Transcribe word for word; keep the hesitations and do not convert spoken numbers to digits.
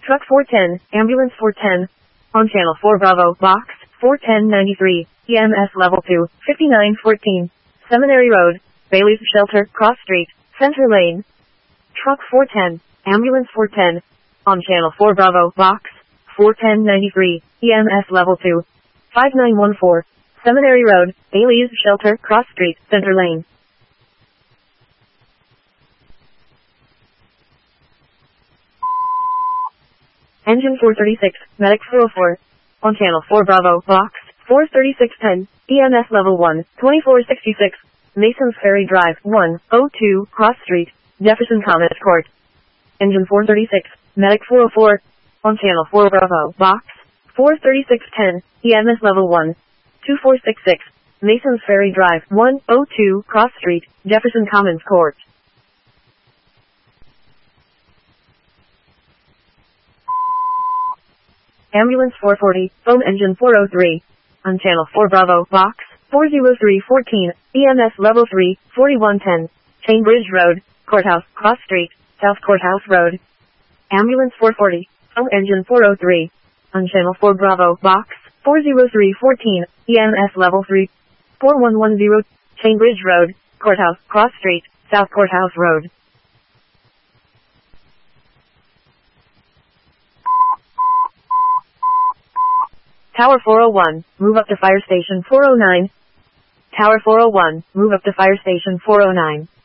Truck four ten, Ambulance four ten. On Channel four Bravo, Box four ten ninety-three, E M S Level two, fifty-nine fourteen. Seminary Road, Bailey's Shelter, Cross Street, Center Lane. Truck four ten, Ambulance four ten. On Channel four Bravo, Box four ten ninety-three, E M S Level two, five nine one four. Seminary Road, Bailey's Shelter, Cross Street, Center Lane. Engine four thirty-six, Medic four oh four. On Channel four Bravo, Box four thirty-six ten, E M S Level one, twenty-four sixty-six. Masons Ferry Drive, one oh two, Cross Street, Jefferson Commons Court. Engine four thirty-six, Medic four oh four. On Channel four Bravo, Box four thirty-six ten, E M S Level one, twenty-four sixty-six. Masons Ferry Drive, one oh two, Cross Street, Jefferson Commons Court. Ambulance four forty, Foam Engine four oh three. On Channel four Bravo, Box four oh three fourteen, E M S Level three, forty-one ten. Chainbridge Road, Courthouse, Cross Street, South Courthouse Road. Ambulance four forty, Foam Engine four oh three. On Channel four Bravo, Box four oh three fourteen, E M S Level three, forty-one ten. Chainbridge Road, Courthouse, Cross Street, South Courthouse Road. Tower four oh one, move up to Fire Station four oh nine. Tower four oh one, move up to Fire Station four oh nine.